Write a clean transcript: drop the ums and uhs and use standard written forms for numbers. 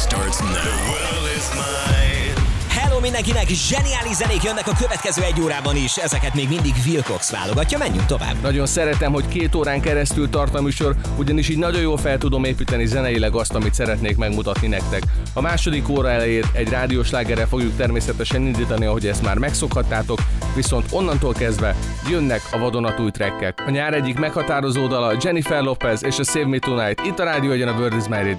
starts now. The world is mine. Hello mindenkinek, zseniális zenék jönnek a következő egy órában is, ezeket még mindig Wilcox válogatja, menjünk tovább. Nagyon szeretem, hogy 2 órán keresztül tart a műsor, ugyanis így nagyon jól fel tudom építeni zeneileg azt, amit szeretnék megmutatni nektek. A második óra elejét egy rádióslágerrel fogjuk természetesen indítani, ahogy ezt már megszokhattátok, viszont onnantól kezdve jönnek a vadonatúj trekkek. A nyár egyik meghatározó dala Jennifer Lopez és a Save Me Tonight, itt a rádió, egyen a World is My Radio.